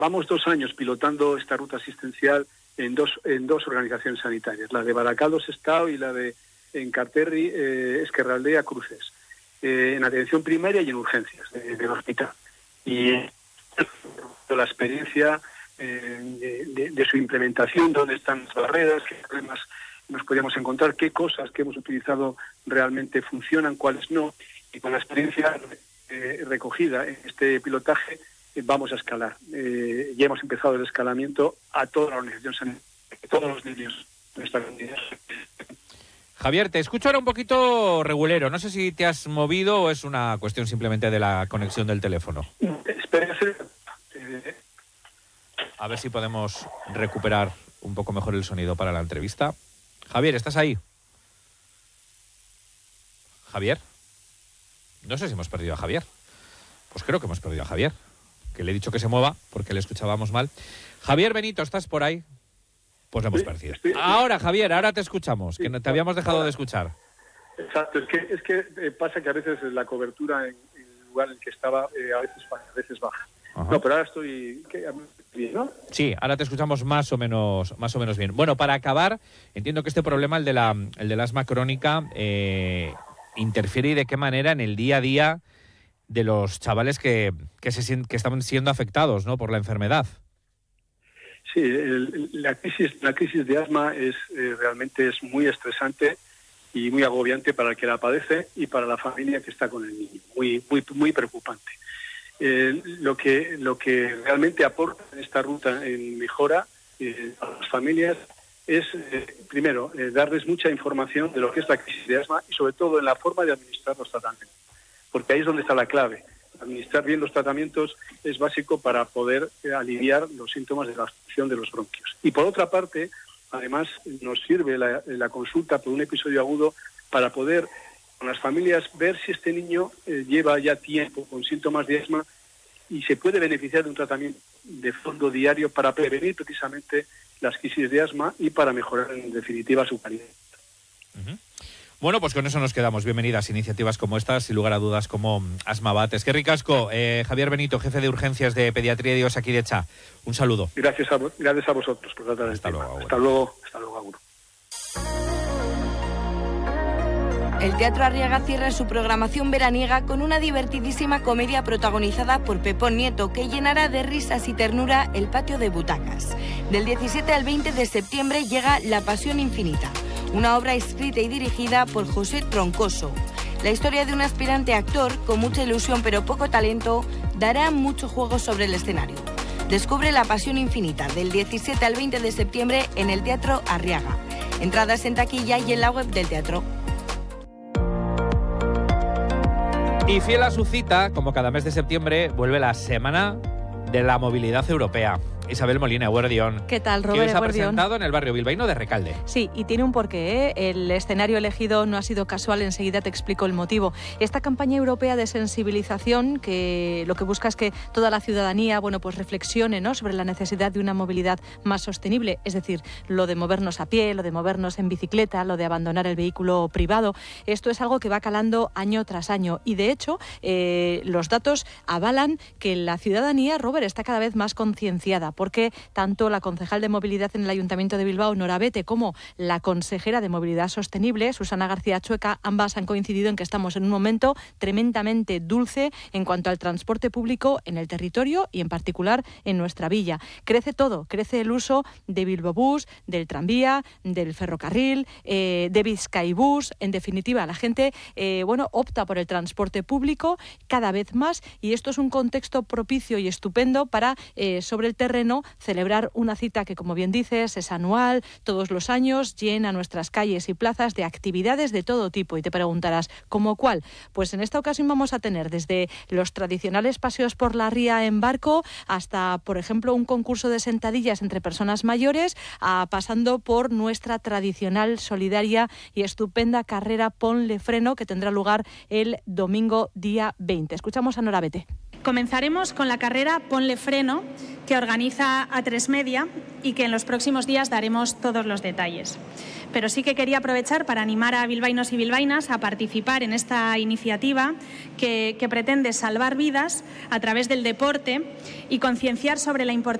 Vamos 2 años pilotando esta ruta asistencial en dos organizaciones sanitarias, la de Baracaldo-Sestao y la de Encarterri, Esquerraldea, Cruces, en atención primaria y en urgencias del hospital. Y la experiencia de su implementación, dónde están las barreras, qué problemas nos podíamos encontrar, qué cosas que hemos utilizado realmente funcionan, cuáles no, y con la experiencia recogida en este pilotaje vamos a escalar. Ya hemos empezado el escalamiento a toda la organización sanitaria, a todos los niños de esta comunidad. Javier, te escucho ahora un poquito regulero. No sé si te has movido o es una cuestión simplemente de la conexión del teléfono. A ver si podemos recuperar un poco mejor el sonido para la entrevista. Javier, ¿estás ahí? ¿Javier? No sé si hemos perdido a Javier. Pues creo que hemos perdido a Javier, que le he dicho que se mueva porque le escuchábamos mal. Javier Benito, ¿estás por ahí? Pues lo hemos perdido. Ahora, Javier, ahora te escuchamos, que te habíamos dejado de escuchar. Exacto, es que pasa que a veces la cobertura en el lugar en el que estaba a veces baja. Ajá. No, pero ahora estoy bien, ¿no? Sí, ahora te escuchamos más o menos bien. Bueno, para acabar, entiendo que este problema, el del asma crónica, interfiere y de qué manera en el día a día de los chavales que están siendo afectados, ¿no?, por la enfermedad. Sí, la crisis de asma realmente es muy estresante y muy agobiante para el que la padece y para la familia que está con el niño. Muy preocupante. Lo que realmente aporta en esta ruta en mejora a las familias es, primero, darles mucha información de lo que es la crisis de asma y sobre todo en la forma de administrar los tratamientos, porque ahí es donde está la clave. Administrar bien los tratamientos es básico para poder aliviar los síntomas de la obstrucción de los bronquios. Y por otra parte, además, nos sirve la consulta por un episodio agudo para poder con las familias ver si este niño lleva ya tiempo con síntomas de asma y se puede beneficiar de un tratamiento de fondo diario para prevenir precisamente las crisis de asma y para mejorar en definitiva su calidad. Uh-huh. Bueno, pues con eso nos quedamos. Bienvenidas iniciativas como estas, sin lugar a dudas, como Asma Bat. Es que ricasco, Javier Benito, jefe de urgencias de pediatría de Osakidecha. Un saludo. Gracias a vosotros por tratar Hasta luego. Hasta luego, Agur. El Teatro Arriaga cierra su programación veraniega con una divertidísima comedia protagonizada por Pepón Nieto que llenará de risas y ternura el patio de butacas. Del 17 al 20 de septiembre llega La Pasión Infinita, una obra escrita y dirigida por José Troncoso. La historia de un aspirante actor con mucha ilusión pero poco talento dará mucho juego sobre el escenario. Descubre La Pasión Infinita del 17 al 20 de septiembre en el Teatro Arriaga. Entradas en taquilla y en la web del teatro. Y fiel a su cita, como cada mes de septiembre, vuelve la Semana de la Movilidad Europea. Isabel Molina, Eguerdión. ¿Qué tal, Robert? Que hoy se ha presentado en el barrio bilbaíno de Recalde. Sí, y tiene un porqué, ¿eh? El escenario elegido no ha sido casual, enseguida te explico el motivo. Esta campaña europea de sensibilización, que lo que busca es que toda la ciudadanía, pues reflexione, ¿no?, sobre la necesidad de una movilidad más sostenible, es decir, lo de movernos a pie, lo de movernos en bicicleta, lo de abandonar el vehículo privado. Esto es algo que va calando año tras año y, de hecho, los datos avalan que la ciudadanía, Robert, está cada vez más concienciada, porque tanto la concejal de movilidad en el Ayuntamiento de Bilbao, Nora Bete, como la consejera de movilidad sostenible, Susana García Chueca, ambas han coincidido en que estamos en un momento tremendamente dulce en cuanto al transporte público en el territorio y en particular en nuestra villa. Crece todo, crece el uso de Bilbobús, del tranvía, del ferrocarril, de Bizkaibus. En definitiva, la gente opta por el transporte público cada vez más y esto es un contexto propicio y estupendo para sobre el terreno celebrar una cita que, como bien dices, es anual, todos los años, llena nuestras calles y plazas de actividades de todo tipo. Y te preguntarás, ¿cómo cuál? Pues en esta ocasión vamos a tener desde los tradicionales paseos por la ría en barco hasta, por ejemplo, un concurso de sentadillas entre personas mayores, pasando por nuestra tradicional, solidaria y estupenda carrera Ponle Freno, que tendrá lugar el domingo día 20. Escuchamos a Nora Bete. Comenzaremos con la carrera Ponle Freno, que organiza A3 Media y que en los próximos días daremos todos los detalles. Pero sí que quería aprovechar para animar a bilbaínos y bilbaínas a participar en esta iniciativa que pretende salvar vidas a través del deporte y concienciar sobre la importancia